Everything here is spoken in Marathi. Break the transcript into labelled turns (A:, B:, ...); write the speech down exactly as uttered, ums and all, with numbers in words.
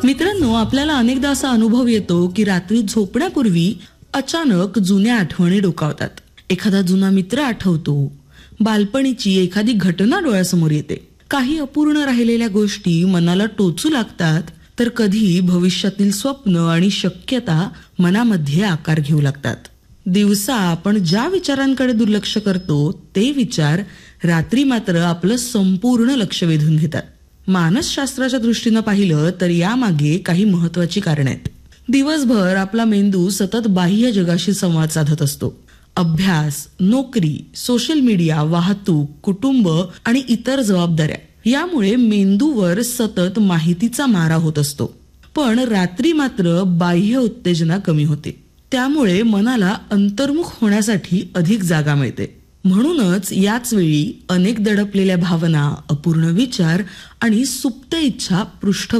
A: मित्रांनो, आपल्याला अनेकदा असा अनुभव येतो की रात्री झोपण्यापूर्वी अचानक जुन्या आठवणी डोकावतात. एखादा जुना मित्र आठवतो, बालपणीची एखादी घटना डोळ्यासमोर येते. काही अपूर्ण राहिलेल्या गोष्टी मनाला टोचू लागतात, तर कधी भविष्यातील स्वप्न आणि शक्यता मनामध्ये आकार घेऊ लागतात. दिवसा आपण ज्या विचारांकडे दुर्लक्ष करतो, ते विचार रात्री मात्र आपलं संपूर्ण लक्ष वेधून घेतात. मानसशास्त्राच्या दृष्टीनं पाहिलं तर यामागे काही महत्वाची कारण आहेत. दिवसभर आपला मेंदू सतत बाह्य जगाशी संवाद साधत असतो. अभ्यास, नोकरी, सोशल मीडिया, वाहतूक, कुटुंब आणि इतर जबाबदाऱ्या यामुळे मेंदूवर सतत माहितीचा मारा होत असतो. पण रात्री मात्र बाह्य उत्तेजना कमी होते. त्यामुळे मनाला अंतर्मुख होण्यासाठी अधिक जागा मिळते. म्हणूनच याच वेळी अनेक दडपलेल्या भावना, अपूर्ण विचार आणि सुप्त इच्छा पृष्ठ